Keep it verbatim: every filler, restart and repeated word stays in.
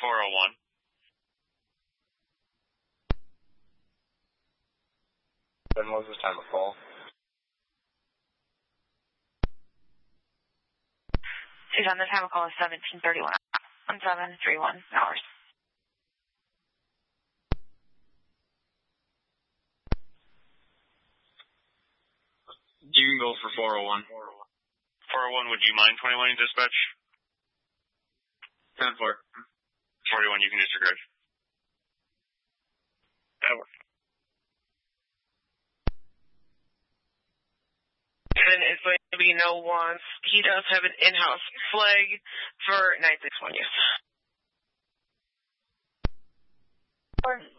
four oh one. When was the time of call? Suzanne, the time of call is seventeen thirty-one. one seven three one hours. You can go for four oh one. four oh one, would you mind twenty-one in dispatch? ten four. forty-one, you can disregard. That works. And it's going to be no wants. He does have an in-house flag for nine six one, yes. Or